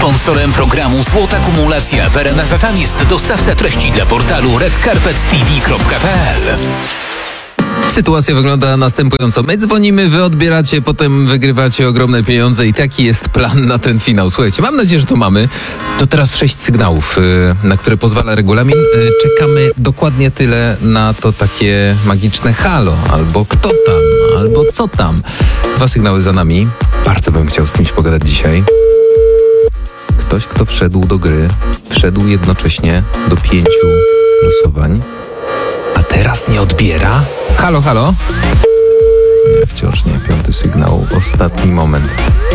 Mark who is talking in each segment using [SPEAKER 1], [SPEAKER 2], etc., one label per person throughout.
[SPEAKER 1] Sponsorem programu Złota Kumulacja w RMF FM jest dostawca treści dla portalu redcarpettv.pl.
[SPEAKER 2] Sytuacja wygląda następująco. My dzwonimy, wy odbieracie, potem wygrywacie ogromne pieniądze i taki jest plan na ten finał. Słuchajcie, mam nadzieję, że to mamy. To teraz 6 sygnałów, na które pozwala regulamin. Czekamy dokładnie tyle na to takie magiczne halo, albo kto tam, albo co tam. 2 sygnały za nami. Bardzo bym chciał z kimś pogadać dzisiaj. Ktoś, kto wszedł do gry, wszedł jednocześnie do 5 losowań, a teraz nie odbiera? Halo, halo? Nie, wciąż nie. 5 sygnał. Ostatni moment.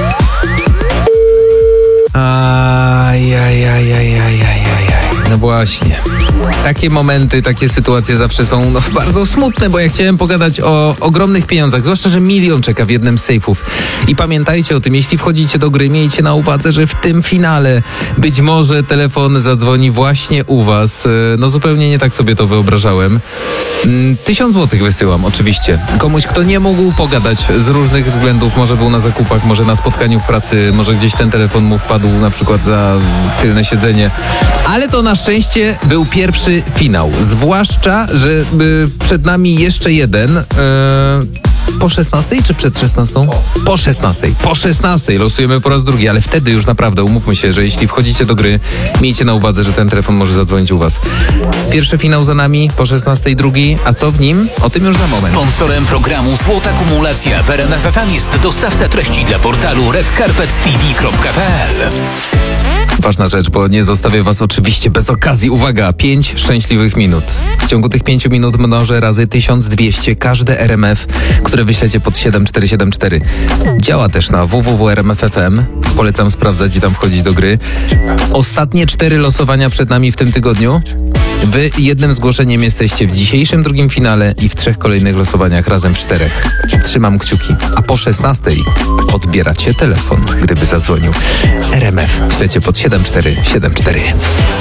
[SPEAKER 2] No właśnie. Takie momenty, takie sytuacje zawsze są bardzo smutne, bo ja chciałem pogadać o ogromnych pieniądzach, zwłaszcza, że 1 000 000 czeka w jednym z sejfów. I pamiętajcie o tym, jeśli wchodzicie do gry, miejcie na uwadze, że w tym finale być może telefon zadzwoni właśnie u was. No zupełnie nie tak sobie to wyobrażałem. 1000 złotych wysyłam, oczywiście. Komuś, kto nie mógł pogadać z różnych względów, może był na zakupach, może na spotkaniu w pracy, może gdzieś ten telefon mu wpadł na przykład za tylne siedzenie. Ale to na szczęście był pierwszy finał. Zwłaszcza, że przed nami jeszcze jeden. Po 16 czy przed 16? Po 16. Po 16 losujemy po raz drugi, ale wtedy już naprawdę umówmy się, że jeśli wchodzicie do gry, miejcie na uwadze, że ten telefon może zadzwonić u was. Pierwszy finał za nami, po 16 drugi, a co w nim? O tym już za moment.
[SPEAKER 1] Sponsorem programu Złota Kumulacja w RMF FM jest dostawca treści dla portalu redcarpettv.pl.
[SPEAKER 2] Ważna rzecz, bo nie zostawię was oczywiście bez okazji. Uwaga, 5 szczęśliwych minut. W ciągu tych 5 minut mnożę razy 1200 każde RMF, które wyślecie pod 7474. Działa też na www.rmf.fm. Polecam sprawdzać i tam wchodzić do gry. Ostatnie 4 losowania przed nami w tym tygodniu. Wy jednym zgłoszeniem jesteście w dzisiejszym drugim finale i w 3 kolejnych losowaniach razem w 4. Trzymam kciuki. A po 16 odbieracie telefon, gdyby zadzwonił. RMF, ślecie pod 7474.